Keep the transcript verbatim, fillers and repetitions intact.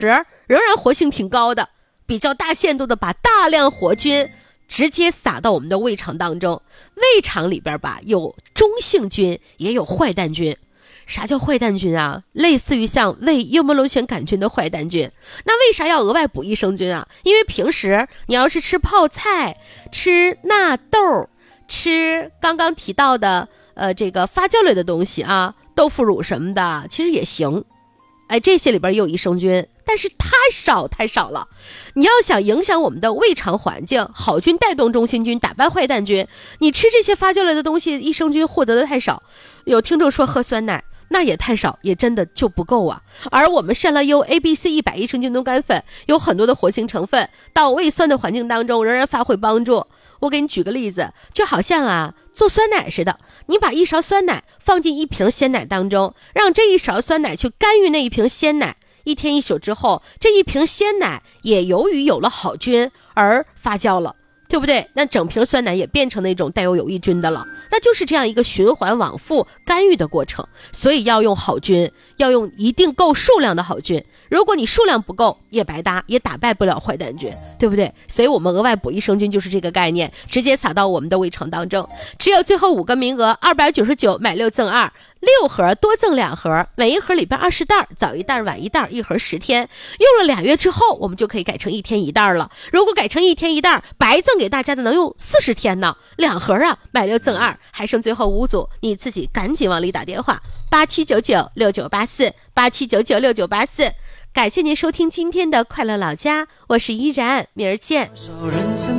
仍然活性挺高的，比较大限度的把大量活菌直接撒到我们的胃肠当中。胃肠里边吧，有中性菌，也有坏蛋菌。啥叫坏蛋菌啊？类似于像胃幽门螺旋杆菌的坏蛋菌。那为啥要额外补益生菌啊？因为平时你要是吃泡菜、吃纳豆、吃刚刚提到的呃这个发酵类的东西啊，豆腐乳什么的，其实也行。哎，这些里边也有益生菌，但是太少太少了。你要想影响我们的胃肠环境，好菌带动中性菌，打败坏蛋菌，你吃这些发酵类的东西，益生菌获得的太少。有听众说喝酸奶，那也太少，也真的就不够啊。而我们善乐优 A B C 一百益生菌冻干粉有很多的活性成分，到胃酸的环境当中仍然发挥帮助。我给你举个例子，就好像啊做酸奶似的，你把一勺酸奶放进一瓶鲜奶当中，让这一勺酸奶去干预那一瓶鲜奶，一天一宿之后，这一瓶鲜奶也由于有了好菌而发酵了，对不对？那整瓶酸奶也变成那种带有有益菌的了，那就是这样一个循环往复干预的过程。所以要用好菌，要用一定够数量的好菌，如果你数量不够也白搭，也打败不了坏蛋菌，对不对？所以我们额外补益生菌就是这个概念，直接撒到我们的胃肠当中。只有最后五个名额，二百九十九买六赠二，六盒多赠两盒，每一盒里边二十袋，早一袋晚一袋，一盒十天。用了俩月之后，我们就可以改成一天一袋了。如果改成一天一袋，白赠给大家的能用四十天呢，两盒啊，买六赠二，还剩最后五组，你自己赶紧往里打电话，八七九九六九八四，八七九九六九八四。感谢您收听今天的快乐老家，我是依然，明儿见。